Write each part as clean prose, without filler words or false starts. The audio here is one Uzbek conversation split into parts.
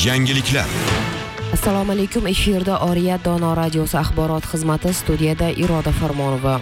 Yangiliklar. Assalomu alaykum. Efirda Oriyat Dono radiosi axborot xizmati, studiyada Iroda Farmonova.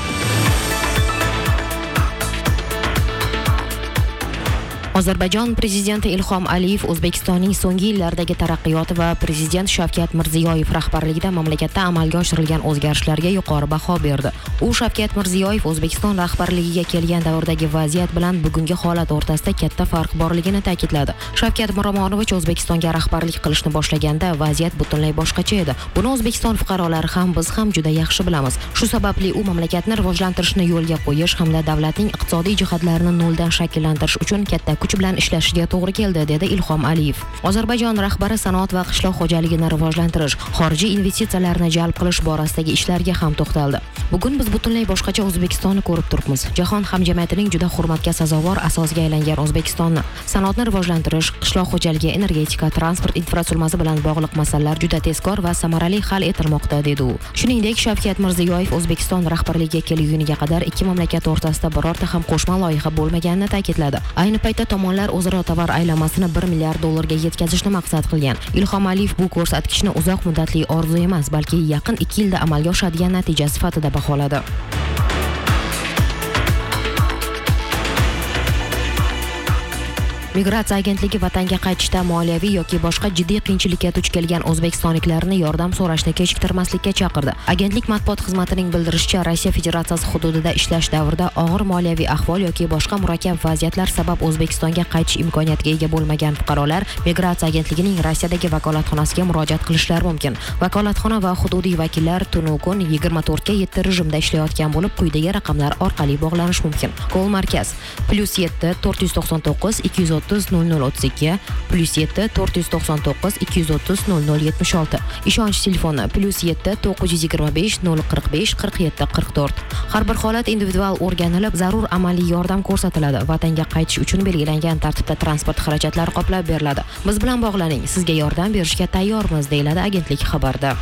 Ozarbayjon prezidenti Ilhom Aliyev O'zbekistonning so'nggi yillardagi taraqqiyoti va prezident Shavkat Mirziyoyev rahbarligida mamlakatda amalga oshirilgan o'zgarishlarga yuqori baho berdi. U Shavkat Mirziyoyev O'zbekiston rahbarligiga kelgan davrdagi vaziyat bilan bugungi holat o'rtasida katta farq borligini ta'kidladi. Shavkat Miromonovich O'zbekistonga rahbarlik qilishni boshlaganda vaziyat butunlay boshqacha edi. Buni O'zbekiston fuqarolari ham biz ham juda yaxshi bilamiz. Shu sababli u mamlakatni rivojlantirishni yo'lga qo'yish hamda davlatning iqtisodiy jihatlarini noldan shakllantirish uchun katta kuch bilan ishlashiga to'g'ri keldi, dedi Ilhom Aliyev. Ozarbayjon rahbari sanoat va qishloq xo'jaligini rivojlantirish, xorijiy investitsiyalarni jalb qilish borasidagi ishlarga ham to'xtaldi. Bugun biz butunlay boshqacha O'zbekistonni ko'rib turibmiz. Jahon hamjamiyatining juda hurmatga sazovor asosiga aylangan O'zbekistonni sanoatni rivojlantirish, qishloq xo'jaligi, energetika, transport infratuzilmasi bilan bog'liq masalalar juda tezkor va samarali hal etilmoqda, dedi u. Shuningdek, Shavkat Mirziyoyev O'zbekiston rahbarligiga kelguniga qadar ikki mamlakat o'rtasida birorta ham qo'shma loyiha bo'lmaganini ta'kidladi. Ayni paytda tomonlar o'zaro tovar aylanmasini $1 milliard yetkazishni maqsad qilgan. Ilhom Aliyev bu ko'rsatkichni uzoq muddatli orzu emas, balki yaqin 2 yilda amalga oshadigan natija sifatida baholadi. Migratsiya agentligi vatanga qaytishda moliyaviy yoki boshqa jiddiy qiyinchilikka duch kelgan o'zbekistonliklarni yordam so'rashni kechiktirmaslikka chaqirdi. Agentlik matbuot xizmatining bildirishicha, Rossiya Federatsiyasi hududida ishlash davrida og'ir moliyaviy ahvol yoki boshqa murakkab vaziyatlar sabab O'zbekistonga qaytish imkoniyatiga ega bo'lmagan fuqarolar Migratsiya agentligining Rossiyadagi vakolatxonasiga murojaat qilishlari mumkin. Vakolatxona va hududiy vakillar tunu kun 24 ga 7 rejimda ishlayotgan bo'lib, quyidagi raqamlar orqali bog'lanish mumkin. Kol markaz +7 499 230 0032 +7 499 230 0076. Ishonch telefoni +7 925 045 47 44. Har bir holat individual o'rganilib, zarur amaliy yordam ko'rsatiladi. Vatanga qaytish uchun belgilangan tartibda transport xarajatlari qoplab beriladi. Biz bilan bog'laning, sizga yordam berishga tayyormiz, deyiladi agentlik xabarida.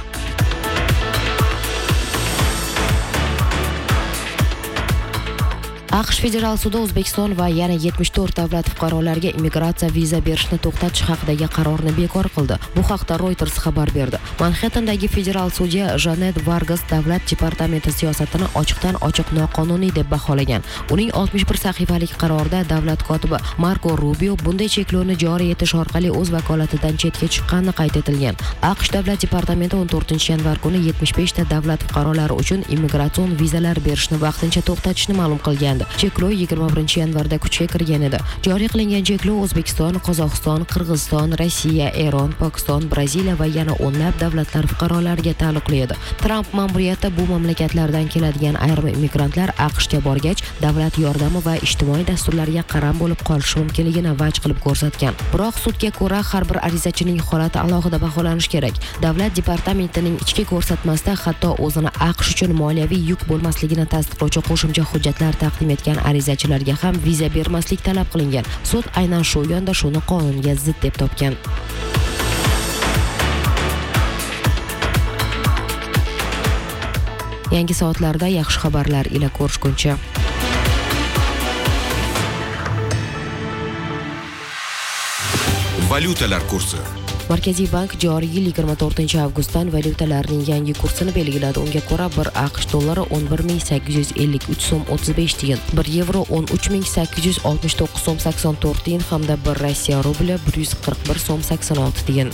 AQSh federal sudi O'zbekiston va yana 74 davlat fuqarolariga immigratsiya viza berishni to'xtatish haqidagi qarorni bekor qildi. Bu haqda Reuters xabar berdi. Manhattandagi federal sudya Janet Vargas davlat departamenti siyosatini ochiqdan ochiq noqonuniy deb baholagan. Uning 61 sahifalik qarorida davlat kotibi Marco Rubio bunday cheklovni joriy etish orqali o'z vakolatidan chetga chiqqani qayd etilgan. AQSh davlat departamenti 14-yanvar kuni 75 ta davlat fuqarolari uchun immigratsion vizalar berishni vaqtincha to'xtatishni ma'lum qilgan. Cheklov 21-yanvarda kuchga kirgan edi. Joriy qilingan cheklov O'zbekiston, Qozog'iston, Qirg'iziston, Rossiya, Eron, Pokiston, Braziliya va yana o'nlab davlatlar fuqarolariga taalluqli edi. Tramp ma'muriyati bu mamlakatlardan keladigan ayrim immigrantlar AQShga borgach, davlat yordami va ijtimoiy dasturlarga qaram bo'lib qolishi mumkinligini vaj qilib ko'rsatgan. Biroq sudga ko'ra har bir arizachining holati alohida baholanishi kerak. Davlat departamentining ichki ko'rsatmasida hatto o'zini AQSh uchun moliyaviy yuk bo'lmasligini tasdiqlovchi qo'shimcha hujjatlar taqdim etgan arizachilarga ham viza bermaslik talab qilingan. Sud aynan shu yondashuvni qonunga zid deb topgan. Yangi soatlarda yaxshi xabarlar ila ko'rishguncha. Valyutalar kursi. Markaziy bank joriy yil 24-avgustdan valyutalarning yangi kursini belgiladi. Unga ko'ra 1 AQSh dollari 11.853 so'm 35 tiyin, 1 yevro 13.869 so'm 84 tiyin hamda 1 Rossiya rubli 141 so'm 86 tiyin.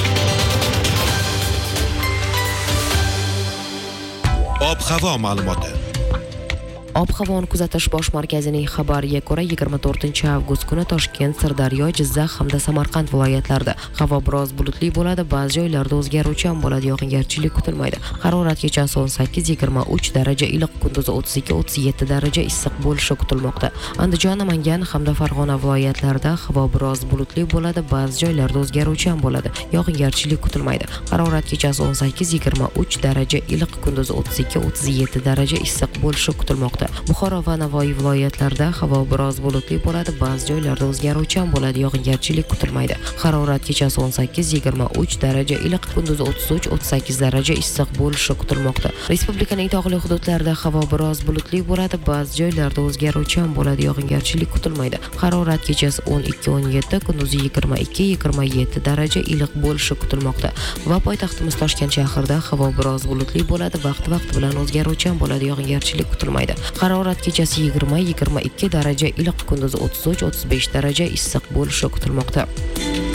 Ob-havo ma'lumoti. Ob-havoni kuzatish bosh markazining xabariga ko'ra 24-avgust kuni Toshkent, Sirdaryo, Jizzax hamda Samarqand viloyatlarida havo biroz bulutli bo'ladi, ba'zi joylarda o'zgaruvchan bo'ladi, yog'ingarchilik kutilmaydi. Harorat kechasi 18-23 daraja iliq, kunduzi 32-37 daraja issiq bo'lishi kutilmoqda. Andijon, Namangan hamda Farg'ona viloyatlarida havo biroz bulutli bo'ladi, ba'zi joylarda o'zgaruvchan bo'ladi, yog'ingarchilik kutilmaydi. Harorat kechasi 18-23 daraja iliq, kunduzi 32-37 daraja issiq bo'lishi kutilmoqda. kutilmoqda. Buxoro va Navoiy viloyatlarida havo biroz bulutli bo'ladi, ba'zi joylarda o'zgaruvchan bo'ladi, yog'ingarchilik kutilmaydi. Harorat kechasi 18-23 daraja, iliq kunduzi 33-38 daraja issiq bo'lishi kutilmoqda. Respublikaning tog'li hududlarida havo biroz bulutli bo'ladi, ba'zi joylarda o'zgaruvchan bo'ladi, yog'ingarchilik kutilmaydi. Harorat kechasi 12-17, kunduzi 22-27 daraja, iliq bo'lishi kutilmoqda. Va poytaxtimiz Toshkent shahrida havo biroz bulutli bo'ladi, vaqti bilan o'zgaruvchan bo'ladi, yog'ingarchilik kutilmaydi. Harorat kechasi 20-22 daraja, iliq kunduzi 33-35 daraja issiq bo'lishi kutilmoqda.